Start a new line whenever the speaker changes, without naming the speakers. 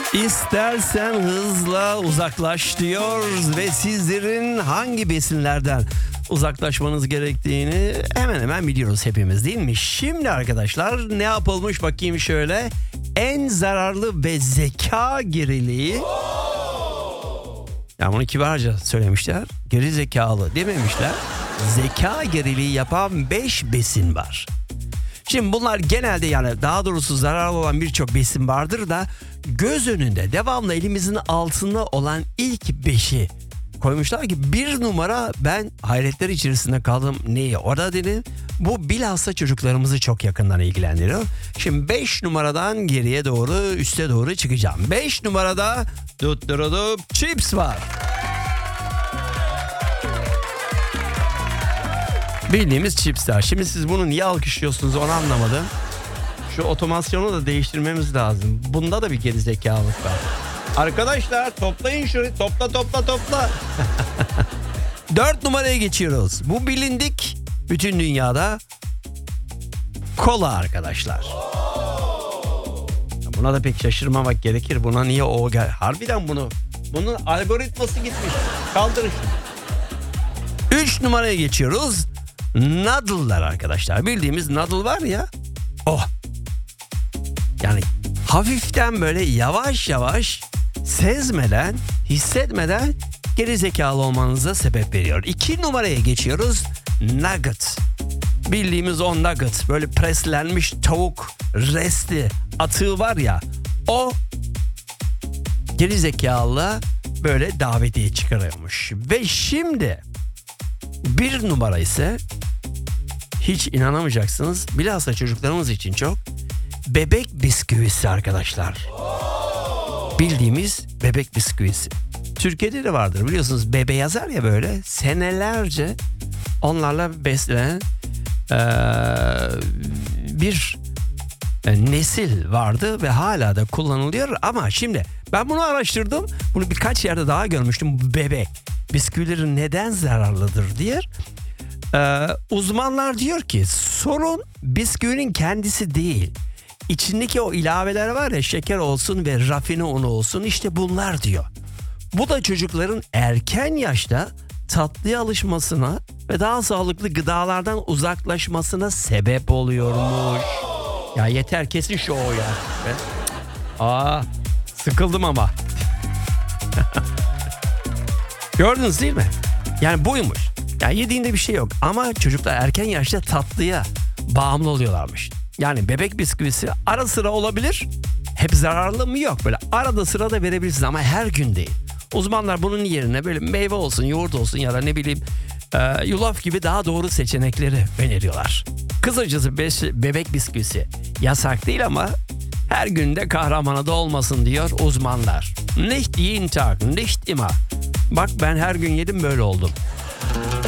İstersen hızla uzaklaş diyor ve sizlerin hangi besinlerden uzaklaşmanız gerektiğini hemen hemen biliyoruz hepimiz, değil mi? Şimdi arkadaşlar ne yapılmış bakayım şöyle. En zararlı ve zeka geriliği. Ya bunu kibarca söylemişler. Geri zekalı dememişler. Zeka geriliği yapan 5 besin var. Şimdi bunlar genelde, yani daha doğrusu zararlı olan birçok besin vardır da göz önünde devamlı elimizin altında olan ilk 5'i koymuşlar ki 1 numara, ben hayretler içerisinde kaldım. Neyi orada dedim? Bu bilhassa çocuklarımızı çok yakından ilgilendiriyor. Şimdi 5 numaradan geriye doğru, üste doğru çıkacağım. 5 numarada tutturup chips var. Bildiğimiz chipsler. Şimdi siz bunu niye alkışlıyorsunuz onu anlamadım. Şu otomasyonu da değiştirmemiz lazım. Bunda da bir gerizekalılık var. Arkadaşlar toplayın şurayı. Topla. 4 numaraya geçiyoruz. Bu bilindik bütün dünyada. Kola arkadaşlar. Buna da pek şaşırmamak gerekir. Buna niye o gel? Harbiden bunun algoritması gitmiş. Kaldırın şunu. 3 numaraya geçiyoruz. Noodle'lar arkadaşlar. Bildiğimiz noodle var ya. Oh. Yani hafiften böyle yavaş yavaş, sezmeden, hissetmeden geri zekalı olmanıza sebep veriyor. 2 numaraya geçiyoruz. Nugget. Bildiğimiz o nugget. Böyle preslenmiş tavuk resti atığı var ya. O geri zekalı böyle davetiye çıkarıyormuş. Ve şimdi 1 numara ise, hiç inanamayacaksınız, bilhassa çocuklarımız için çok, bebek bisküvisi arkadaşlar. Bildiğimiz bebek bisküvisi. Türkiye'de de vardır biliyorsunuz, bebe yazar ya, böyle senelerce onlarla beslenen bir nesil vardı ve hala da kullanılıyor. Ama şimdi ben bunu araştırdım, bunu birkaç yerde daha görmüştüm. Bu bebek bisküvileri neden zararlıdır diye. Uzmanlar diyor ki sorun bisküvinin kendisi değil. İçindeki o ilaveler var ya, şeker olsun ve rafine unu olsun, işte bunlar diyor. Bu da çocukların erken yaşta tatlıya alışmasına ve daha sağlıklı gıdalardan uzaklaşmasına sebep oluyormuş. Ya yeter, kesin şu o ya. Sıkıldım ama. Gördünüz değil mi? Yani buymuş. Yani yediğinde bir şey yok ama çocuklar erken yaşta tatlıya bağımlı oluyorlarmış. Yani bebek bisküvisi ara sıra olabilir. Hep zararlı mı? Yok. Böyle arada sırada verebilirsiniz ama her gün değil. Uzmanlar bunun yerine böyle meyve olsun, yoğurt olsun ya da ne bileyim yulaf gibi daha doğru seçenekleri öneriyorlar. Kısacası bebek bisküvisi yasak değil ama her günde kahramanı da olmasın diyor uzmanlar. Nicht jeden Tag, nicht immer. Bak ben her gün yedim, böyle oldum.